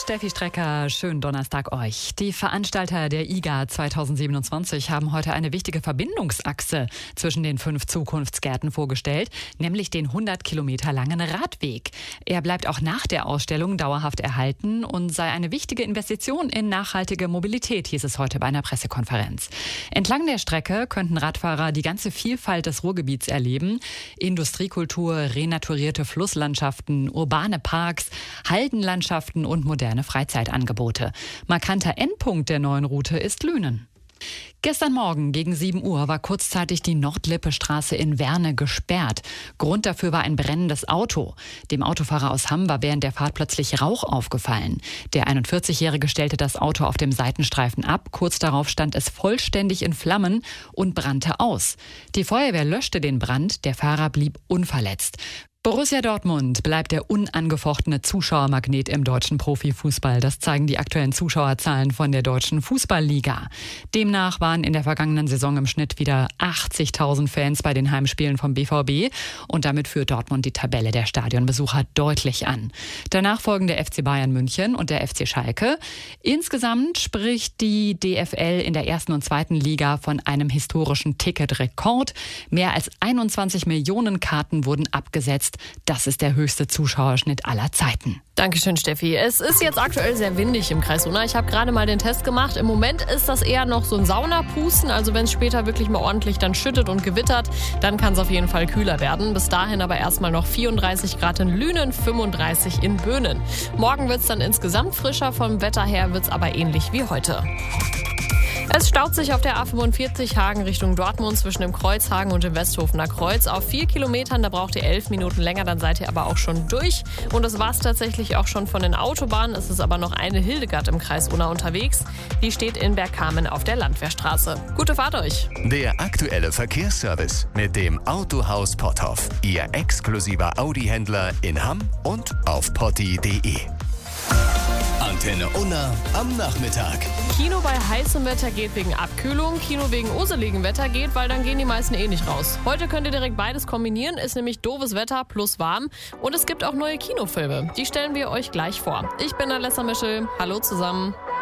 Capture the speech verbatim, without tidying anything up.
Steffi Strecker, schönen Donnerstag euch. Die Veranstalter der I G A zwanzig siebenundzwanzig haben heute eine wichtige Verbindungsachse zwischen den fünf Zukunftsgärten vorgestellt, nämlich den hundert Kilometer langen Radweg. Er bleibt auch nach der Ausstellung dauerhaft erhalten und sei eine wichtige Investition in nachhaltige Mobilität, hieß es heute bei einer Pressekonferenz. Entlang der Strecke könnten Radfahrer die ganze Vielfalt des Ruhrgebiets erleben. Industriekultur, renaturierte Flusslandschaften, urbane Parks, Haldenlandschaften und moderne Freizeitangebote. Markanter Endpunkt der neuen Route ist Lünen. Gestern Morgen gegen sieben Uhr war kurzzeitig die Nordlippe-Straße in Werne gesperrt. Grund dafür war ein brennendes Auto. Dem Autofahrer aus Hamm war während der Fahrt plötzlich Rauch aufgefallen. Der einundvierzigjährige stellte das Auto auf dem Seitenstreifen ab. Kurz darauf stand es vollständig in Flammen und brannte aus. Die Feuerwehr löschte den Brand, der Fahrer blieb unverletzt. Borussia Dortmund bleibt der unangefochtene Zuschauermagnet im deutschen Profifußball. Das zeigen die aktuellen Zuschauerzahlen von der Deutschen Fußballliga. Demnach waren in der vergangenen Saison im Schnitt wieder achtzigtausend Fans bei den Heimspielen vom B V B. Und damit führt Dortmund die Tabelle der Stadionbesucher deutlich an. Danach folgen der F C Bayern München und der F C Schalke. Insgesamt spricht die D F L in der ersten und zweiten Liga von einem historischen Ticketrekord. Mehr als einundzwanzig Millionen Karten wurden abgesetzt. Das ist der höchste Zuschauerschnitt aller Zeiten. Dankeschön, Steffi. Es ist jetzt aktuell sehr windig im Kreis Unna. Ich habe gerade mal den Test gemacht. Im Moment ist das eher noch so ein Saunapusten. Also wenn es später wirklich mal ordentlich dann schüttet und gewittert, dann kann es auf jeden Fall kühler werden. Bis dahin aber erstmal noch vierunddreißig Grad in Lünen, fünfunddreißig in Böhnen. Morgen wird es dann insgesamt frischer. Vom Wetter her wird es aber ähnlich wie heute. Es staut sich auf der A fünfundvierzig Hagen Richtung Dortmund zwischen dem Kreuzhagen und dem Westhofener Kreuz. Auf vier Kilometern, da braucht ihr elf Minuten länger, dann seid ihr aber auch schon durch. Und das war es tatsächlich auch schon von den Autobahnen. Es ist aber noch eine Hildegard im Kreis Unna unterwegs. Die steht in Bergkamen auf der Landwehrstraße. Gute Fahrt euch! Der aktuelle Verkehrsservice mit dem Autohaus Potthoff. Ihr exklusiver Audi-Händler in Hamm und auf potti punkt de. Antenne Unna am Nachmittag. Kino bei heißem Wetter geht wegen Abkühlung, Kino wegen useligem Wetter geht, weil dann gehen die meisten eh nicht raus. Heute könnt ihr direkt beides kombinieren, ist nämlich doofes Wetter plus warm und es gibt auch neue Kinofilme. Die stellen wir euch gleich vor. Ich bin Alessa Mischel, hallo zusammen.